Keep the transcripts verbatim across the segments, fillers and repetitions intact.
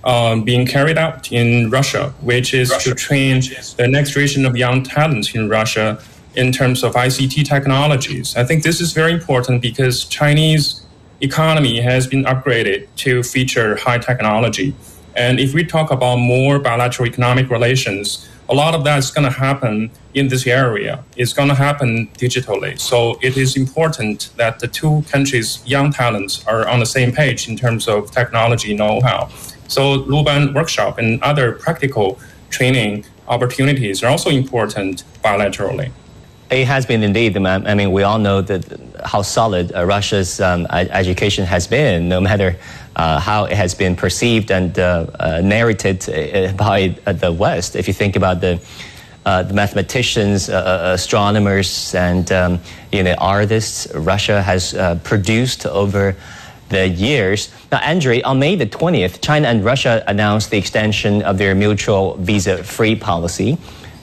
um, being carried out in Russia, which is Russia. to train the next generation of young talents in Russia in terms of I C T technologies. I think this is very important because Chinese economy has been upgraded to feature high technology. And if we talk about more bilateral economic relations, a lot of that is going to happen in this area. It's going to happen digitally. So it is important that the two countries' young talents are on the same page in terms of technology know-how. So Luban workshop and other practical training opportunities are also important bilaterally. It has been indeed. I mean, we all know that how solid uh, Russia's um, education has been, no matter uh, how it has been perceived and uh, uh, narrated by uh, the West. If you think about the uh, the mathematicians, uh, astronomers, and um, you know artists Russia has uh, produced over the years. Now, Andre, on May the twentieth, China and Russia announced the extension of their mutual visa-free policy.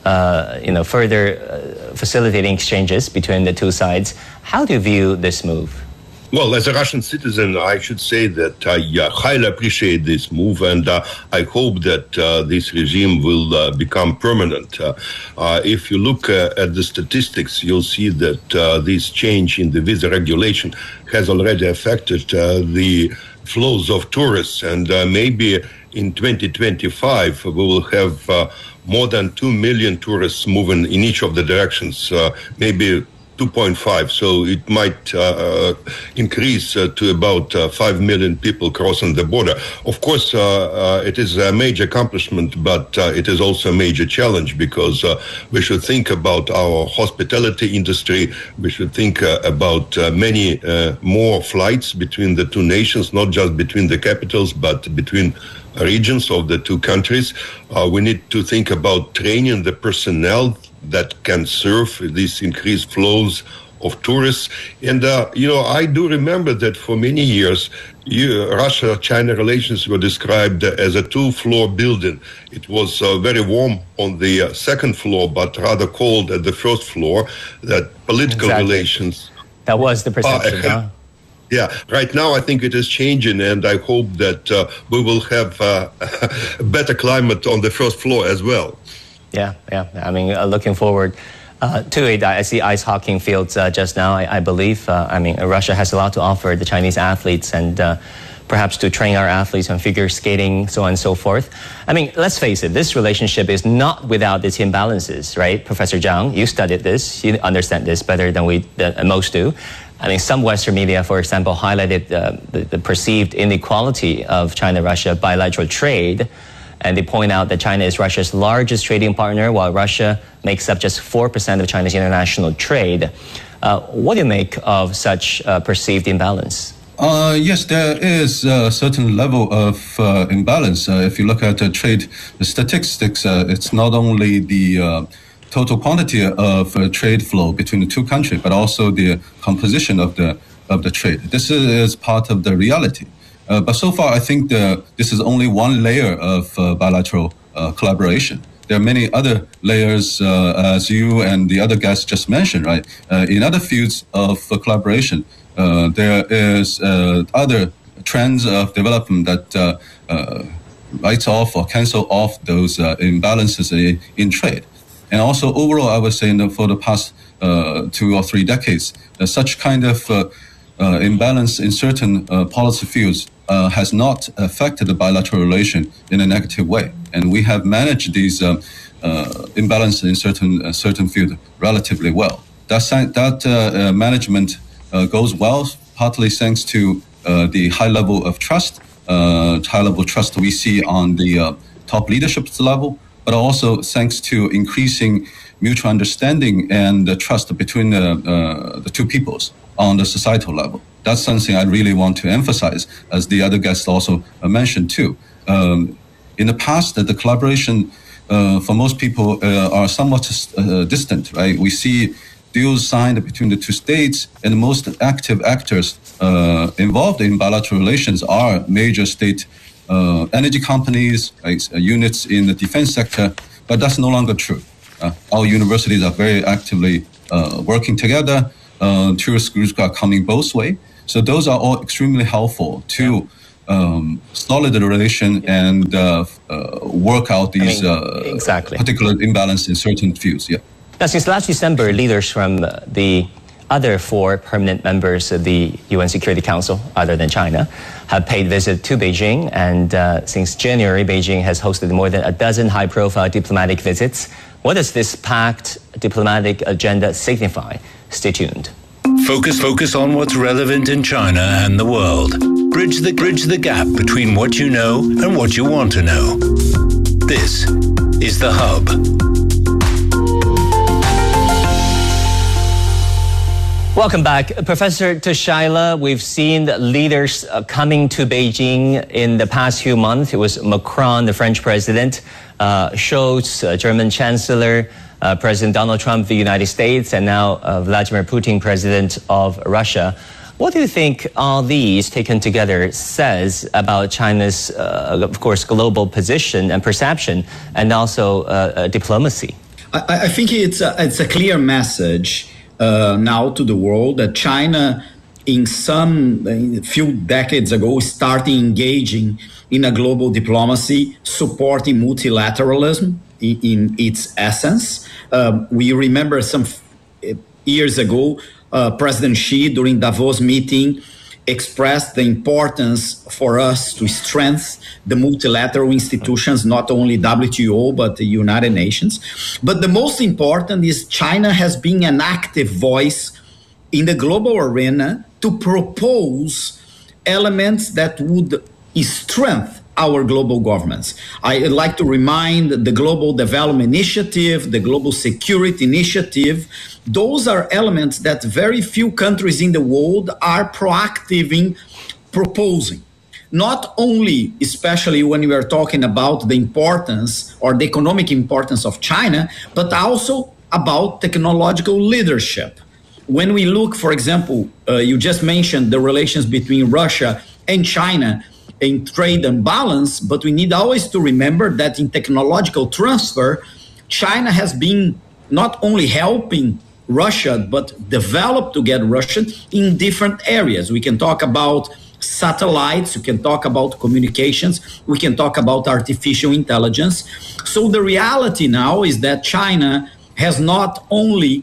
Uh, you know, further uh, facilitating exchanges between the two sides. How do you view this move? Well, as a Russian citizen, I should say that I uh, highly appreciate this move, and uh, I hope that uh, this regime will uh, become permanent. Uh, uh, if you look uh, at the statistics, you'll see that uh, this change in the visa regulation has already affected uh, the flows of tourists, and uh, maybe in twenty twenty-five we will have uh, more than two million tourists moving in each of the directions, uh, maybe two point five. So it might uh, increase uh, to about uh, five million people crossing the border. Of course, uh, uh, it is a major accomplishment, but uh, it is also a major challenge because uh, we should think about our hospitality industry. We should think uh, about uh, many uh, more flights between the two nations, not just between the capitals, but between regions of the two countries. Uh, we need to think about training the personnel that can serve these increased flows of tourists. And, uh, you know, I do remember that for many years, you, Russia-China relations were described as a two-floor building. It was uh, very warm on the uh, second floor, but rather cold at the first floor, that political exactly. relations... That was the perception, uh, huh? Yeah, right now I think it is changing, and I hope that uh, we will have uh, a better climate on the first floor as well. Yeah, yeah. I mean, uh, looking forward uh, to it. I see ice hockey fields uh, just now, I, I believe. Uh, I mean, uh, Russia has a lot to offer the Chinese athletes and uh, perhaps to train our athletes on figure skating, so on and so forth. I mean, let's face it, this relationship is not without its imbalances, right? Professor Zhang, you studied this. You understand this better than we uh, most do. I mean, some Western media, for example, highlighted uh, the, the perceived inequality of China-Russia bilateral trade, and they point out that China is Russia's largest trading partner, while Russia makes up just four percent of China's international trade. Uh, what do you make of such uh, perceived imbalance? Uh, yes, there is a certain level of uh, imbalance. Uh, if you look at the trade statistics, uh, it's not only the uh, total quantity of uh, trade flow between the two countries, but also the composition of the of the trade. This is part of the reality. Uh, but so far, I think the, this is only one layer of uh, bilateral uh, collaboration. There are many other layers, uh, as you and the other guests just mentioned, right? Uh, in other fields of uh, collaboration, uh, there is uh, other trends of development that uh, uh, writes off or cancel off those uh, imbalances in, in trade. And also overall, I would say the, for the past uh, two or three decades, uh, such kind of uh, uh, imbalance in certain uh, policy fields uh, has not affected the bilateral relation in a negative way. And we have managed these uh, uh, imbalances in certain uh, certain fields relatively well. That, that uh, uh, management uh, goes well, partly thanks to uh, the high level of trust, uh, high level trust we see on the uh, top leadership level, but also thanks to increasing mutual understanding and uh, trust between uh, uh, the two peoples on the societal level. That's something I really want to emphasize, as the other guests also uh, mentioned too. Um, in the past, uh, the collaboration uh, for most people uh, are somewhat uh, distant, right? We see deals signed between the two states, and the most active actors uh, involved in bilateral relations are major state uh, energy companies, right? uh, units in the defense sector, but that's no longer true. Uh, our universities are very actively uh, working together. Uh, tourist groups are coming both ways. So those are all extremely helpful to um, solid relation and uh, uh, work out these I mean, uh, exactly. particular imbalance in certain fields. Yeah. Now, since last December, leaders from uh, the other four permanent members of the U N Security Council, other than China, have paid visit to Beijing. And uh, since January, Beijing has hosted more than a dozen high-profile diplomatic visits. What does this packed diplomatic agenda signify? Stay tuned. Focus, focus on what's relevant in China and the world. Bridge the, bridge the gap between what you know and what you want to know. This is The Hub. Welcome back. Professor Tushayla, we've seen leaders uh, coming to Beijing in the past few months. It was Macron, the French president, uh, Scholz, uh, German chancellor, uh, President Donald Trump of the United States, and now uh, Vladimir Putin, president of Russia. What do you think all these taken together says about China's, uh, of course, global position and perception, and also uh, uh, diplomacy? I, I think it's a, it's a clear message Uh, now to the world that China, in some a few decades ago, started engaging in a global diplomacy, supporting multilateralism in, in its essence. Um, we remember some f- years ago, uh, President Xi, during Davos meeting, expressed the importance for us to strengthen the multilateral institutions, not only W T O, but the United Nations. But the most important is China has been an active voice in the global arena to propose elements that would strengthen our global governments. I'd like to remind the Global Development Initiative, the Global Security Initiative. Those are elements that very few countries in the world are proactive in proposing. Not only, especially when we are talking about the importance or the economic importance of China, but also about technological leadership. When we look, for example, uh, you just mentioned the relations between Russia and China in trade and balance, but we need always to remember that in technological transfer, China has been not only helping Russia, but develop to get Russia in different areas. We can talk about satellites, we can talk about communications, we can talk about artificial intelligence. So the reality now is that China has not only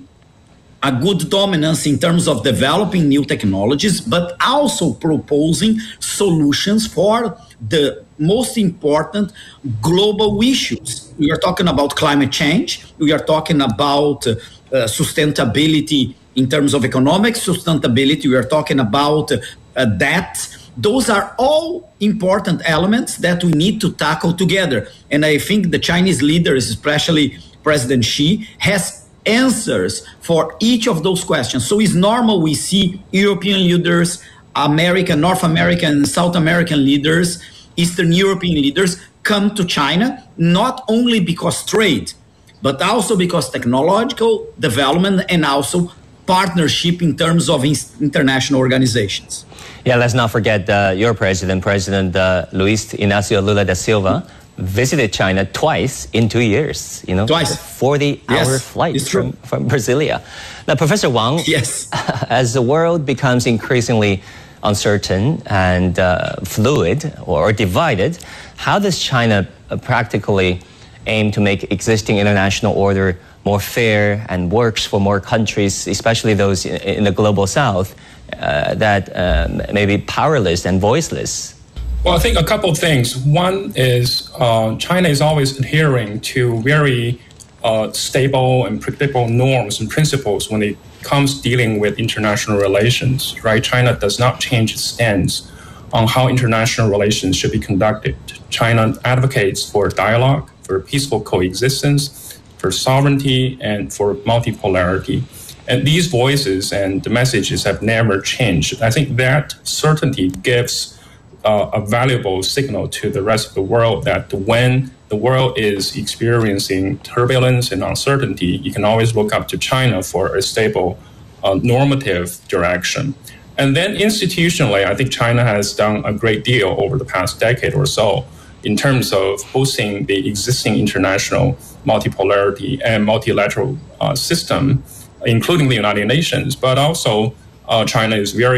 a good dominance in terms of developing new technologies, but also proposing solutions for the most important global issues. We are talking about climate change. We are talking about uh, sustainability in terms of economic sustainability. We are talking about uh, debt. Those are all important elements that we need to tackle together. And I think the Chinese leaders, especially President Xi, has answers for each of those questions. So it's normal we see European leaders, American, North American, and South American leaders, Eastern European leaders come to China, not only because trade, but also because technological development and also partnership in terms of international organizations. Yeah, let's not forget uh, your president, President uh, Luis Inácio Lula da Silva, visited China twice in two years, you know, twice, forty-hour yes, flight from, from Brasilia. Now, Professor Wang, yes. as the world becomes increasingly uncertain and uh, fluid or divided, how does China practically aim to make existing international order more fair and works for more countries, especially those in, in the global south, uh, that um, may be powerless and voiceless? Well, I think a couple of things. One is uh, China is always adhering to very uh, stable and predictable norms and principles when it comes dealing with international relations, right? China does not change its stance on how international relations should be conducted. China advocates for dialogue, for peaceful coexistence, for sovereignty, and for multipolarity. And these voices and the messages have never changed. I think that certainty gives Uh, a valuable signal to the rest of the world that when the world is experiencing turbulence and uncertainty, you can always look up to China for a stable uh, normative direction. And then institutionally, I think China has done a great deal over the past decade or so in terms of boosting the existing international multipolarity and multilateral uh, system, including the United Nations. But also, uh, China is very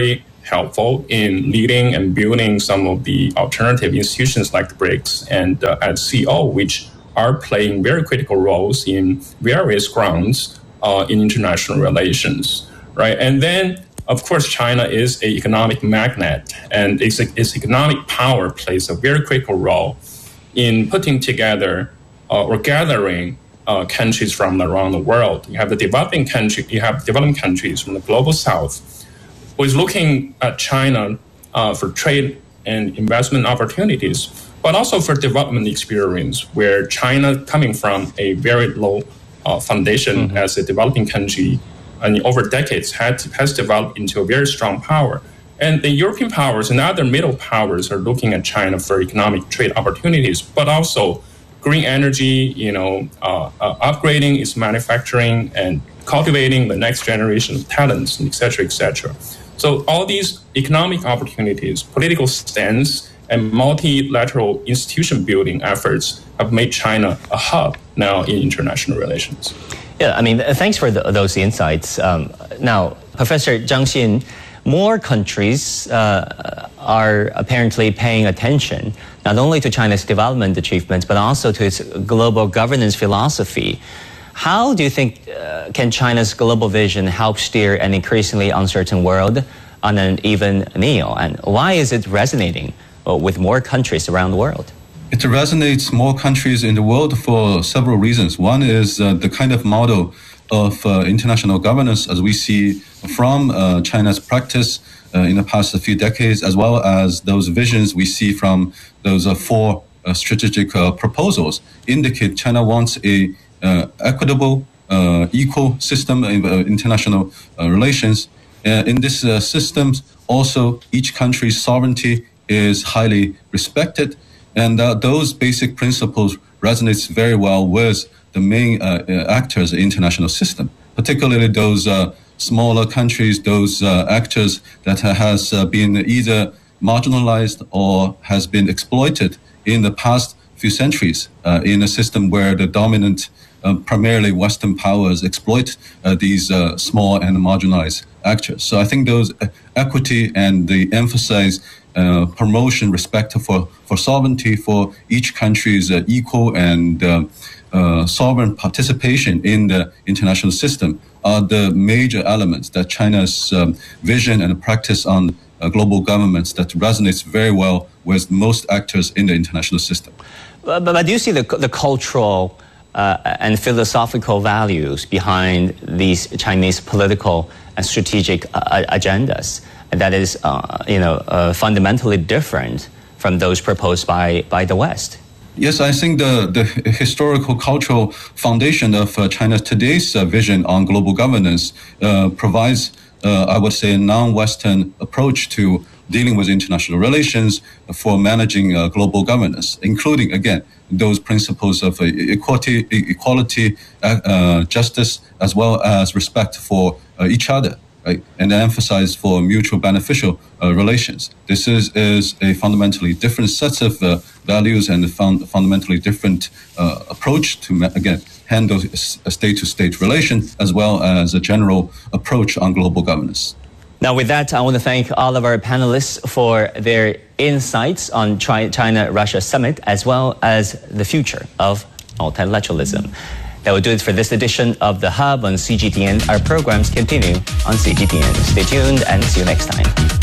helpful in leading and building some of the alternative institutions like the BRICS and uh, at C O, which are playing very critical roles in various grounds uh, in international relations, right? And then, of course, China is an economic magnet, and its, its economic power plays a very critical role in putting together uh, or gathering uh, countries from around the world. You have the developing country, you have developing countries from the global south, who is looking at China uh, for trade and investment opportunities, but also for development experience, where China, coming from a very low uh, foundation mm-hmm. as a developing country, and over decades had, has developed into a very strong power. And the European powers and other middle powers are looking at China for economic trade opportunities, but also green energy, you know, uh, uh, upgrading its manufacturing and cultivating the next generation of talents, et cetera, et cetera. So all these economic opportunities, political stance, and multilateral institution building efforts have made China a hub now in international relations. Yeah, I mean, thanks for the, those insights. Um, now, Professor Zhang Xin, more countries uh, are apparently paying attention not only to China's development achievements, but also to its global governance philosophy. How do you think uh, can China's global vision help steer an increasingly uncertain world on an even keel? And why is it resonating uh, with more countries around the world? It resonates more countries in the world for several reasons. One is uh, the kind of model of uh, international governance as we see from uh, China's practice uh, in the past few decades, as well as those visions we see from those uh, four uh, strategic uh, proposals, indicate China wants a uh, equitable, uh, equal system of uh, international uh, relations. Uh, in this uh, system, also each country's sovereignty is highly respected. And uh, those basic principles resonates very well with the main uh, actors in the international system, particularly those uh, smaller countries, those uh, actors that has uh, been either marginalized or has been exploited in the past few centuries uh, in a system where the dominant, uh, primarily Western powers exploit uh, these uh, small and marginalized actors. So I think those equity and the emphasize Uh, promotion, respect for, for sovereignty, for each country's uh, equal and uh, uh, sovereign participation in the international system are the major elements that China's um, vision and practice on uh, global governments that resonates very well with most actors in the international system. But, but do you see the, the cultural uh, and philosophical values behind these Chinese political and strategic uh, agendas that is, uh, you know, uh, fundamentally different from those proposed by, by the West? Yes, I think the, the historical cultural foundation of uh, China's today's uh, vision on global governance uh, provides, uh, I would say, a non-Western approach to dealing with international relations for managing uh, global governance, including, again, those principles of uh, equality, equality uh, uh, justice, as well as respect for uh, each other. Right? And emphasize for mutual beneficial uh, relations. This is, is a fundamentally different set of uh, values and a fun- fundamentally different uh, approach to, again, handle a state-to-state relation, as well as a general approach on global governance. Now, with that, I want to thank all of our panelists for their insights on China-Russia summit, as well as the future of multilateralism. That will do it for this edition of The Hub on C G T N. Our programs continue on C G T N. Stay tuned and see you next time.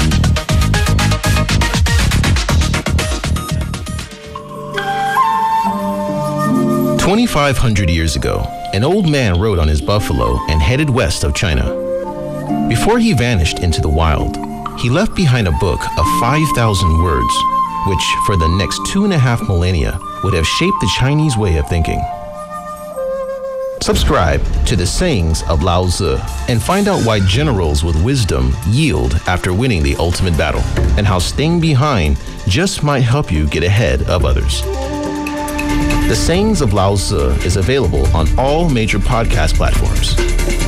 twenty-five hundred years ago, an old man rode on his buffalo and headed west of China. Before he vanished into the wild, he left behind a book of five thousand words, which for the next two and a half millennia would have shaped the Chinese way of thinking. Subscribe to the sayings of Lao Tzu and find out why generals with wisdom yield after winning the ultimate battle, and how staying behind just might help you get ahead of others. The Sayings of Lao Tzu is available on all major podcast platforms.